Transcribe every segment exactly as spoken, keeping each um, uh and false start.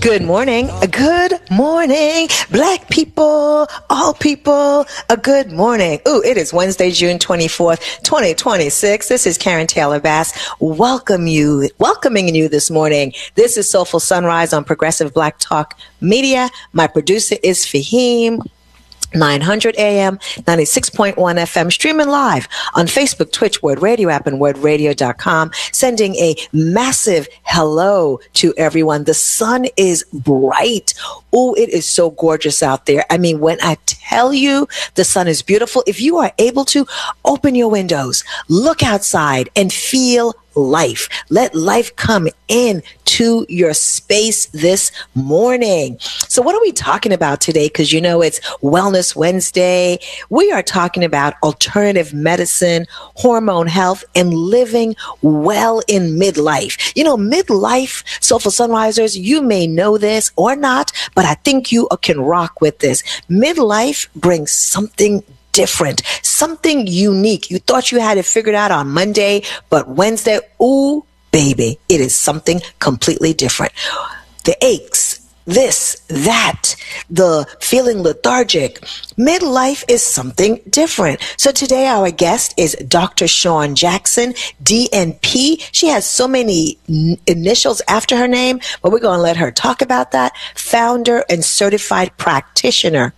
Good morning. Good morning, Black people, all people. A good morning. Ooh, it is Wednesday, June twenty-fourth, twenty twenty-six. This is Karen Taylor Bass. Welcome you, welcoming you this morning. This is Soulful Sunrise on Progressive Black Talk Media. My producer is Fahim. nine hundred A M, ninety-six point one F M, streaming live on Facebook, Twitch, Word Radio app, and word radio dot com. Sending a massive hello to everyone. The sun is bright. Oh, it is so gorgeous out there. I mean, when I tell you the sun is beautiful, if you are able to, open your windows, look outside, and feel life. Let life come in to your space this morning. So what are we talking about today? Because you know it's Wellness Wednesday. We are talking about alternative medicine, hormone health, and living well in midlife. You know, midlife, Soulful Sunrisers, you may know this or not, but I think you can rock with this. Midlife brings something different, something unique. You thought you had it figured out on Monday, but Wednesday, ooh, baby, it is something completely different. The aches, this, that, the feeling lethargic. Midlife is something different. So today our guest is Doctor Shawn Jackson, D N P. She has so many n- initials after her name, but we're going to let her talk about that. Founder and certified practitioner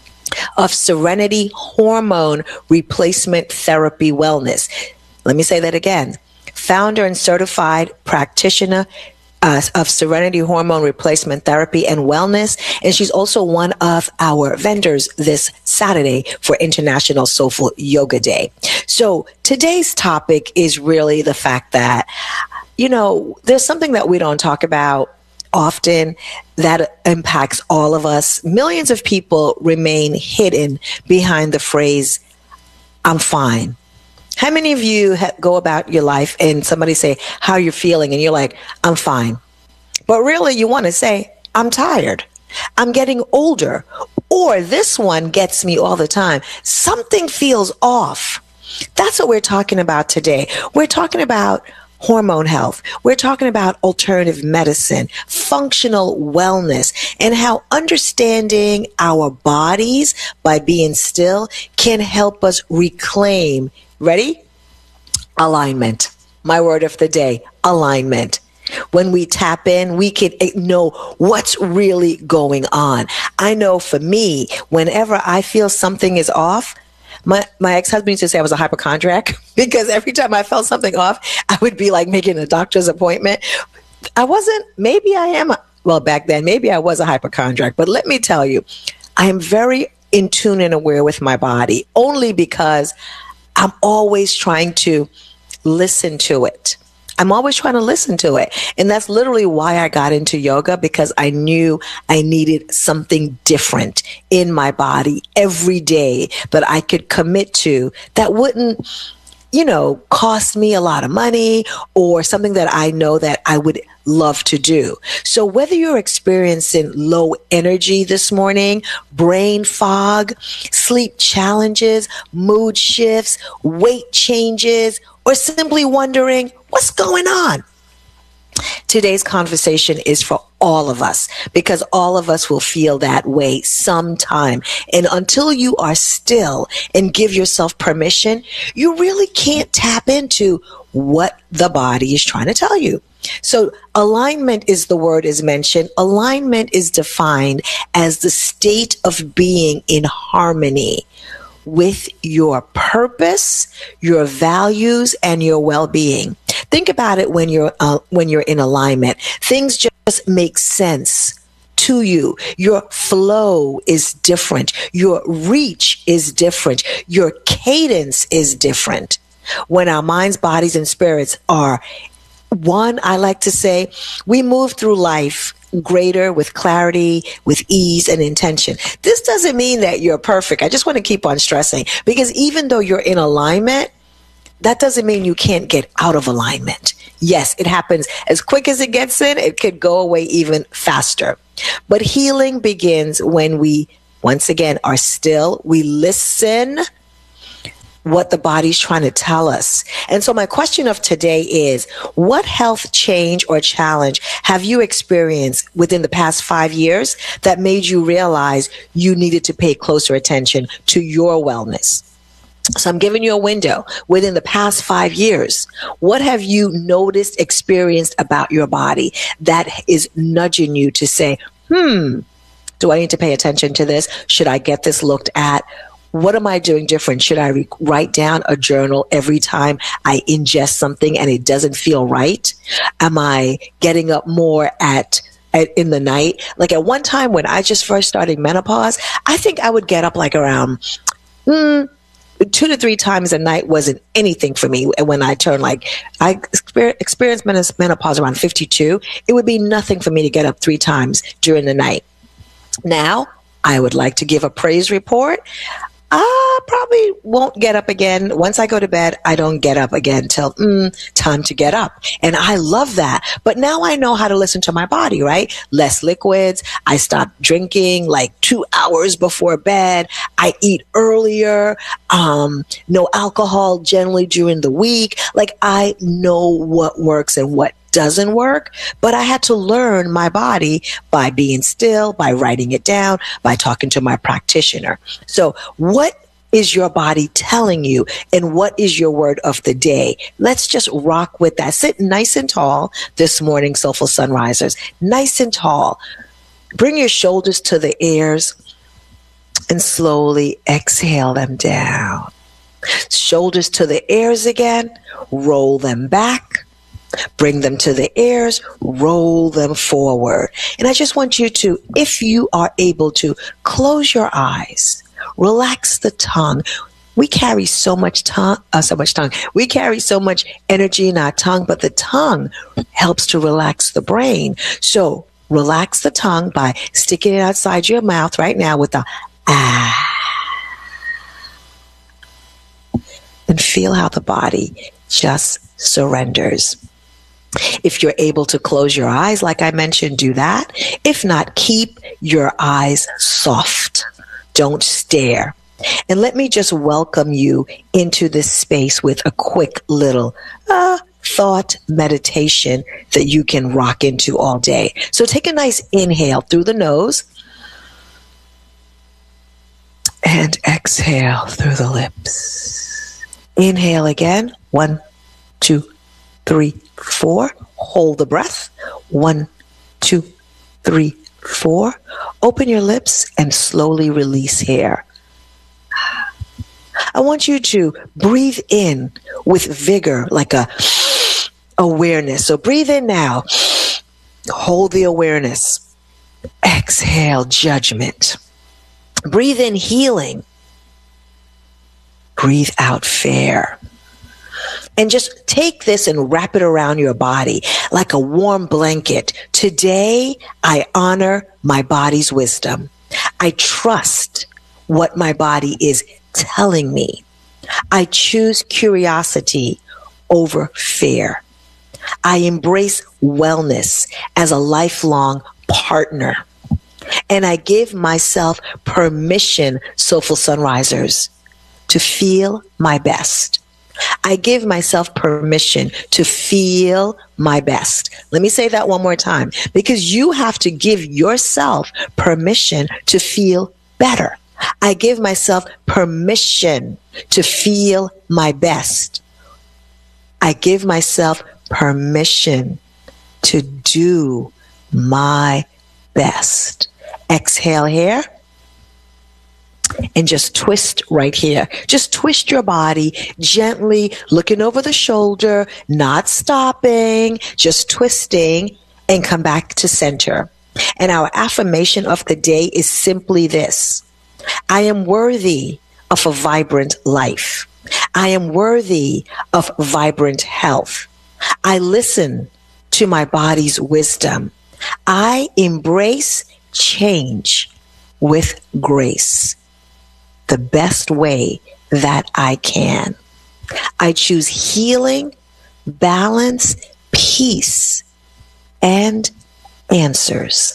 of Serenity Hormone Replacement Therapy Wellness. Let me say that again. Founder and certified practitioner uh, of Serenity Hormone Replacement Therapy and Wellness. And she's also one of our vendors this Saturday for International Soulful Yoga Day. So today's topic is really the fact that, you know, there's something that we don't talk about often that impacts all of us. Millions of people remain hidden behind the phrase, I'm fine. How many of you ha- go about your life and somebody say, how you're feeling? And you're like, I'm fine. But really you want to say, I'm tired. I'm getting older. Or this one gets me all the time. Something feels off. That's what we're talking about today. We're talking about hormone health. We're talking about alternative medicine, functional wellness, and how understanding our bodies by being still can help us reclaim, ready? Alignment. My word of the day, alignment. When we tap in, we can know what's really going on. I know for me, whenever I feel something is off, My my ex-husband used to say I was a hypochondriac because every time I felt something off, I would be like making a doctor's appointment. I wasn't, maybe I am, well, back then, maybe I was a hypochondriac. But let me tell you, I am very in tune and aware with my body only because I'm always trying to listen to it. I'm always trying to listen to it. And that's literally why I got into yoga, because I knew I needed something different in my body every day that I could commit to that wouldn't, you know, cost me a lot of money or something that I know that I would love to do. So whether you're experiencing low energy this morning, brain fog, sleep challenges, mood shifts, weight changes, or simply wondering what's going on, today's conversation is for all of us, because all of us will feel that way sometime. And until you are still and give yourself permission, you really can't tap into what the body is trying to tell you. So alignment is the word is mentioned. Alignment is defined as the state of being in harmony with your purpose, your values, and your well-being. Think about it when you're uh, when you're in alignment. Things just make sense to you. Your flow is different. Your reach is different. Your cadence is different. When our minds, bodies, and spirits are one, I like to say, we move through life greater with clarity, with ease and intention. This doesn't mean that you're perfect. I just want to keep on stressing, because even though you're in alignment, that doesn't mean you can't get out of alignment. Yes, it happens as quick as it gets in. It could go away even faster. But healing begins when we, once again, are still, we listen, what the body's trying to tell us. And so my question of today is, what health change or challenge have you experienced within the past five years that made you realize you needed to pay closer attention to your wellness? So I'm giving you a window within the past five years. What have you noticed, experienced about your body that is nudging you to say, hmm, do I need to pay attention to this? Should I get this looked at? What am I doing different? Should I re- write down a journal every time I ingest something and it doesn't feel right? Am I getting up more at, at in the night? Like at one time when I just first started menopause, I think I would get up like around mm, two to three times a night wasn't anything for me. And when I turned like, I exper- experienced menopause around fifty-two, it would be nothing for me to get up three times during the night. Now, I would like to give a praise report. I probably won't get up again. Once I go to bed, I don't get up again till mm, time to get up. And I love that. But now I know how to listen to my body, right? Less liquids. I stop drinking like two hours before bed. I eat earlier. Um, no alcohol generally during the week. Like I know what works and what doesn't work, but I had to learn my body by being still, by writing it down, by talking to my practitioner. So what is your body telling you, and what is your word of the day? Let's just rock with that. Sit nice and tall this morning, Soulful Sunrisers. Nice and tall. Bring your shoulders to the ears and slowly exhale them down. Shoulders to the ears again. Roll them back. Bring them to the ears, roll them forward. And I just want you to, if you are able to, close your eyes, relax the tongue. We carry so much tongue, uh, so much tongue. We carry so much energy in our tongue, but the tongue helps to relax the brain. So relax the tongue by sticking it outside your mouth right now with the ah. And feel how the body just surrenders. If you're able to close your eyes, like I mentioned, do that. If not, keep your eyes soft. Don't stare. And let me just welcome you into this space with a quick little uh, thought meditation that you can rock into all day. So take a nice inhale through the nose and exhale through the lips. Inhale again. One, two, three, four. Hold the breath. One, two, three, four. Open your lips and slowly release air. I want you to breathe in with vigor, like a awareness. So breathe in now. Hold the awareness. Exhale judgment. Breathe in healing. Breathe out fear. And just take this and wrap it around your body like a warm blanket. Today, I honor my body's wisdom. I trust what my body is telling me. I choose curiosity over fear. I embrace wellness as a lifelong partner. And I give myself permission, Soulful Sunrisers, to feel my best. I give myself permission to feel my best. Let me say that one more time, because you have to give yourself permission to feel better. I give myself permission to feel my best. I give myself permission to do my best. Exhale here. And just twist right here. Just twist your body gently, looking over the shoulder, not stopping, just twisting, and come back to center. And our affirmation of the day is simply this: I am worthy of a vibrant life. I am worthy of vibrant health. I listen to my body's wisdom. I embrace change with grace, the best way that I can. I choose healing, balance, peace, and answers.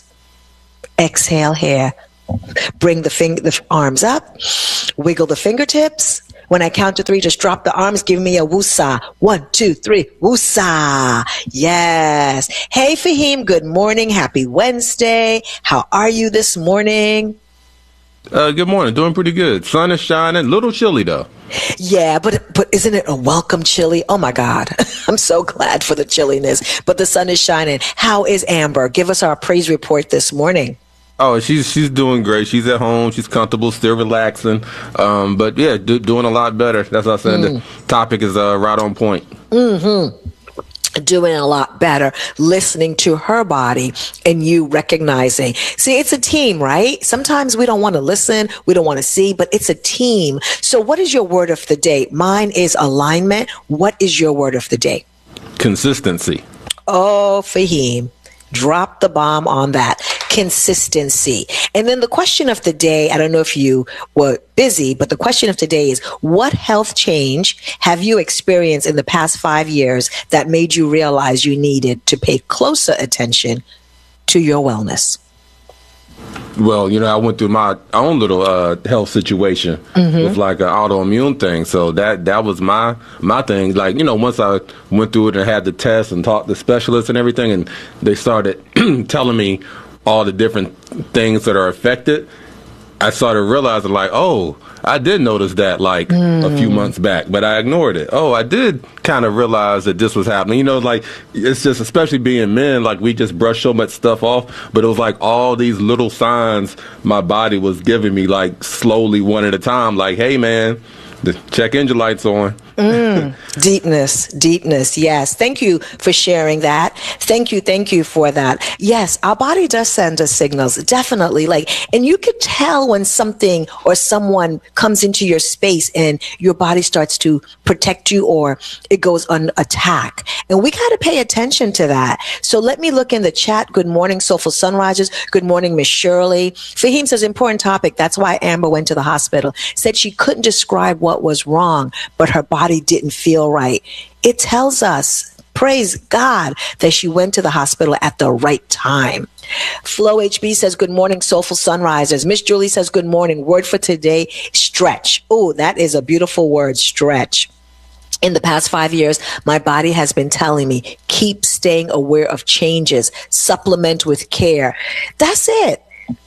Exhale here. Bring the, fing- the arms up. Wiggle the fingertips. When I count to three, just drop the arms. Give me a woosah. One, two, three. Woosah. Yes. Hey, Fahim. Good morning. Happy Wednesday. How are you this morning? Uh, good morning. Doing pretty good. Sun is shining. Little chilly though. Yeah, but but isn't it a welcome chilly? Oh my God. I'm so glad for the chilliness. But the sun is shining. How is Amber? Give us our praise report this morning. Oh, she's she's doing great. She's at home. She's comfortable, still relaxing. Um, but yeah, do, doing a lot better. That's what I said. Mm. The topic is uh, right on point. Mm-hmm. Doing a lot better, listening to her body and you recognizing. See, it's a team, right? Sometimes we don't want to listen, we don't want to see, but it's a team. So what is your word of the day? Mine is alignment. What is your word of the day? Consistency. Oh, Fahim, drop the bomb on that. Consistency. And then the question of the day, I don't know if you were busy, but the question of the day is, what health change have you experienced in the past five years that made you realize you needed to pay closer attention to your wellness? Well, you know, I went through my own little uh, health situation mm-hmm. with like an autoimmune thing. So that that was my my thing. Like, you know, once I went through it and had the test and talked to specialists and everything, and they started telling me all the different things that are affected, I started realizing like, oh, I did notice that like mm. a few months back, but I ignored it. Oh, I did kind of realize that this was happening. You know, like it's just, especially being men, like we just brush so much stuff off, but it was like all these little signs my body was giving me, like slowly one at a time, like, hey man, the check engine light's on. Mm, deepness, deepness. Yes. Thank you for sharing that. Thank you. Thank you for that. Yes. Our body does send us signals. Definitely. Like, and you could tell when something or someone comes into your space and your body starts to protect you or it goes on attack. And we got to pay attention to that. So let me look in the chat. Good morning, Soulful Sunrisers. Good morning, Miss Shirley. Fahim says, important topic. That's why Amber went to the hospital. Said she couldn't describe what was wrong, but her body didn't feel right. It tells us, praise God, that she went to the hospital at the right time. Flo H B says, good morning, Soulful Sunrisers. Miss Julie says, good morning. Word for today, stretch. Oh, that is a beautiful word, stretch. In the past five years, my body has been telling me, keep staying aware of changes, supplement with care. That's it.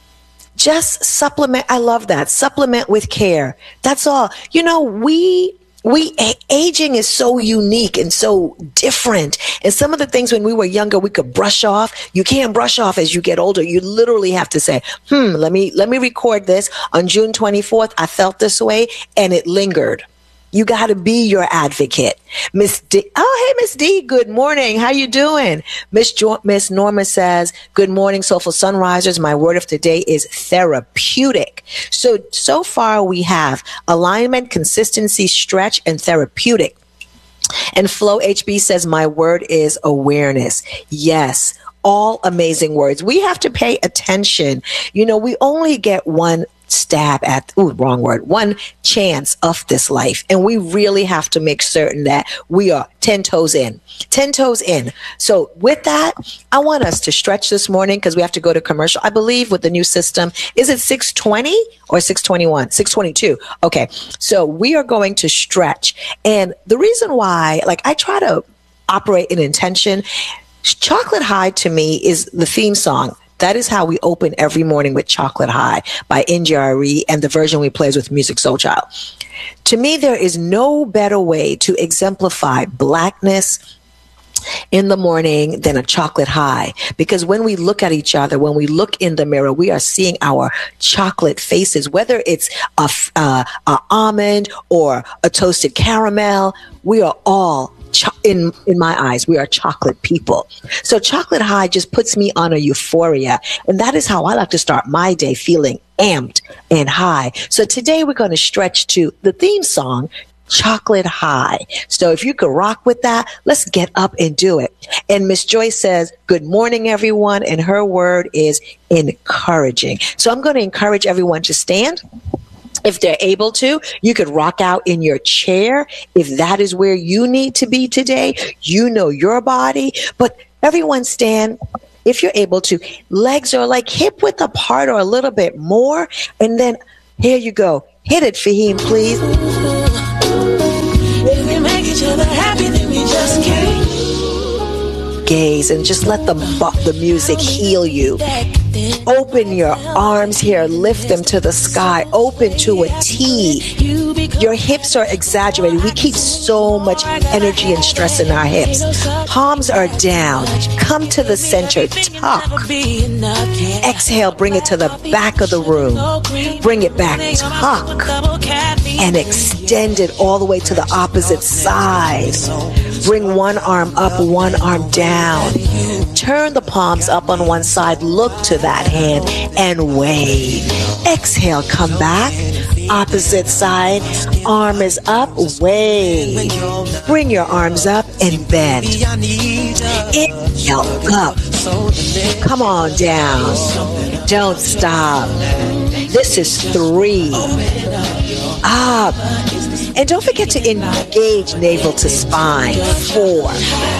Just supplement. I love that. Supplement with care. That's all. You know, we We aging is so unique and so different. And some of the things when we were younger, we could brush off. You can't brush off as you get older. You literally have to say, hmm, let me, let me record this on June twenty-fourth. I felt this way and it lingered. You got to be your advocate. Miss D. Oh, hey, Miss D. Good morning. How you doing? Miss jo- Miss Norma says, good morning, Soulful Sunrisers. My word of today is therapeutic. So, so far we have alignment, consistency, stretch, and therapeutic. And Flo H B says, my word is awareness. Yes. All amazing words. We have to pay attention. You know, we only get one stab at, ooh, wrong word, one chance of this life. And we really have to make certain that we are ten toes in, ten toes in. So with that, I want us to stretch this morning because we have to go to commercial. I believe with the new system, is it six twenty or six twenty-one? six twenty-two. Okay. So we are going to stretch. And the reason why, like I try to operate in intention, Chocolate High to me is the theme song. That is how we open every morning with Chocolate High by N J R E, and the version we play is with Musiq Soulchild. To me, there is no better way to exemplify Blackness in the morning than a chocolate high. Because when we look at each other, when we look in the mirror, we are seeing our chocolate faces, whether it's a, uh, a almond or a toasted caramel. We are all Cho- in in my eyes, we are chocolate people. So Chocolate High just puts me on a euphoria. And that is how I like to start my day, feeling amped and high. So today we're going to stretch to the theme song, Chocolate High. So if you could rock with that, let's get up and do it. And Miss Joyce says, good morning, everyone. And her word is encouraging. So I'm going to encourage everyone to stand. If they're able to, you could rock out in your chair. If that is where you need to be today, you know your body. But everyone stand. If you're able to, legs are like hip width apart or a little bit more. And then here you go. Hit it, Fahim, please. make each other happy, then we just can't. Gaze and just let the, the music heal you. Open your arms here, lift them to the sky, open to a T. Your hips are exaggerated. We keep so much energy and stress in our hips. Palms are down. Come to the center, tuck. Exhale, bring it to the back of the room. Bring it back, tuck. And extend it all the way to the opposite side. Bring one arm up, one arm down. Turn the palms up on one side. Look to that hand and wave. Exhale, come back. Opposite side. Arm is up, wave. Bring your arms up and bend. Inhale, up. Come on down. Don't stop. This is three. Up. And don't forget to engage navel to spine. Four.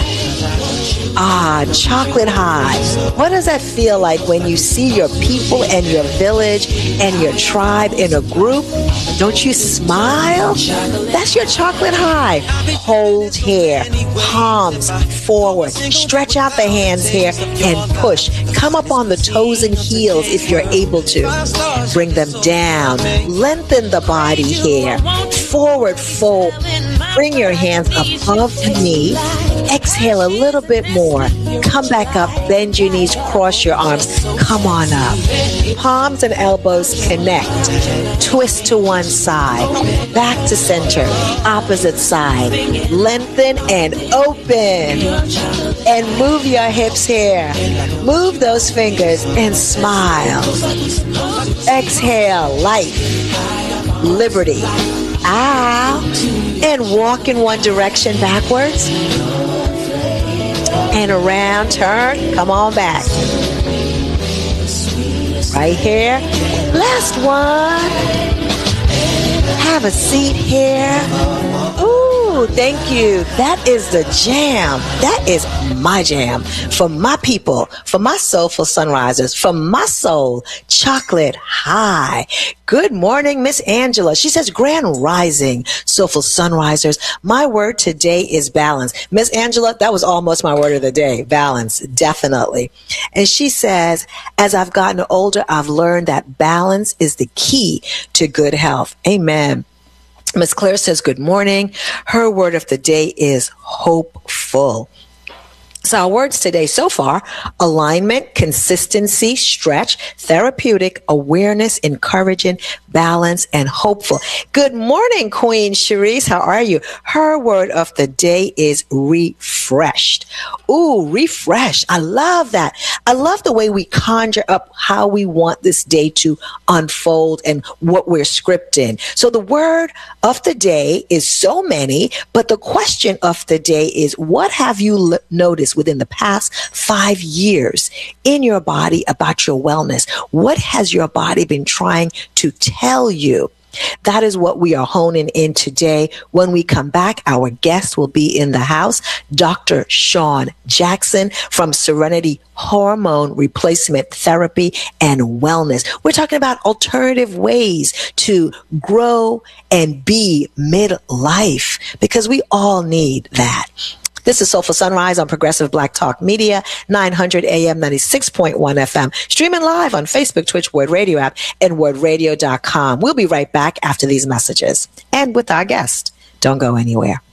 Ah, chocolate high. What does that feel like when you see your people and your village and your tribe in a group? Don't you smile? That's your chocolate high. Hold here. Palms forward. Stretch out the hands here and push. Come up on the toes and heels if you're able to. Bring them down. Lengthen the body here. Forward fold. Bring your hands above the knee. Exhale a little bit more. Come back up. Bend your knees. Cross your arms. Come on up. Palms and elbows connect. Twist to one side. Back to center. Opposite side. Lengthen and open. And move your hips here. Move those fingers and smile. Exhale. Life. Liberty. Out. And walk in one direction backwards. And around, turn, come on back. Right here. Last one. Have a seat here. Ooh, thank you. That is the jam. That is my jam. For my people, for my soulful sunrisers, for my soul, chocolate high. Good morning, Miss Angela. She says, grand rising, soulful sunrisers. My word today is balance. Miss Angela, that was almost my word of the day. Balance, definitely. And she says, as I've gotten older, I've learned that balance is the key to good health. Amen. Miss Claire says, good morning. Her word of the day is hopeful. So our words today so far: alignment, consistency, stretch, therapeutic, awareness, encouraging, balance, and hopeful. Good morning, Queen Cherise. How are you? Her word of the day is refreshed. Ooh, refresh. I love that. I love the way we conjure up how we want this day to unfold and what we're scripting. So the word of the day is so many, but the question of the day is, what have you l- noticed within the past five years in your body about your wellness? What has your body been trying to tell you? That is what we are honing in today. When we come back, our guest will be in the house, Doctor Sean Jackson from Serenity Hormone Replacement Therapy and Wellness. We're talking about alternative ways to grow and be midlife, because we all need that. This is Soulful Sunrise on Progressive Black Talk Media, nine hundred A M, ninety-six point one F M. Streaming live on Facebook, Twitch, Word Radio app, and word radio dot com. We'll be right back after these messages and with our guest. Don't go anywhere.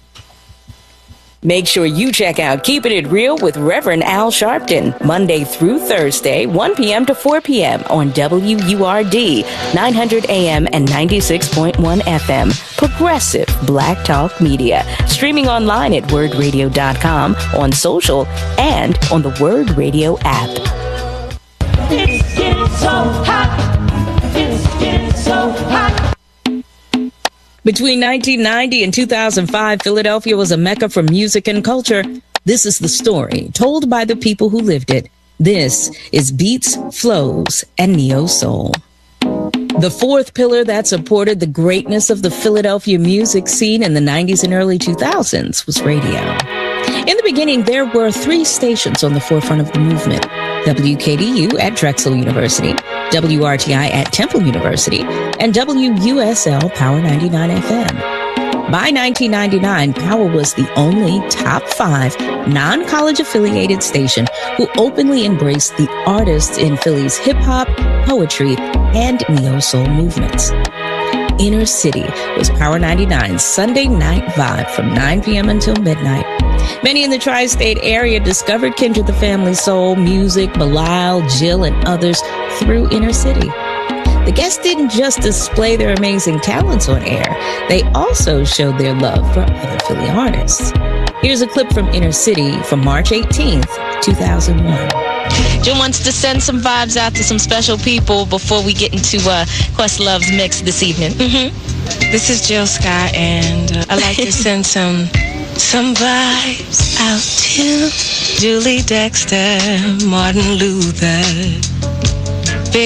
Make sure you check out Keeping It Real with Reverend Al Sharpton, Monday through Thursday, one p.m. to four p.m. on W U R D, nine hundred A M and ninety-six point one F M. Progressive Black Talk Media. Streaming online at word radio dot com, on social, and on the Word Radio app. It's getting so hot. It's getting so hot. Between nineteen ninety and two thousand five, Philadelphia was a mecca for music and culture. This is the story told by the people who lived it. This is Beats, Flows, and Neo Soul. The fourth pillar that supported the greatness of the Philadelphia music scene in the nineties and early two thousands was radio. In the beginning, there were three stations on the forefront of the movement: W K D U at Drexel University, W R T I at Temple University, and W U S L Power ninety-nine F M. By nineteen ninety-nine, Power was the only top five non-college affiliated station who openly embraced the artists in Philly's hip-hop, poetry, and neo-soul movements. Inner City was Power ninety-nine's Sunday night vibe from nine p.m. until midnight. Many in the tri-state area discovered Kindred the Family Soul, music, Belial, Jill, and others through Inner City. The guests didn't just display their amazing talents on air, they also showed their love for other Philly artists. Here's a clip from Inner City from March eighteenth, two thousand one. Jill wants to send some vibes out to some special people before we get into uh, Questlove's mix this evening. Mm-hmm. This is Jill Scott, and uh, I'd like to send some some vibes out to Julie Dexter, Martin Luther,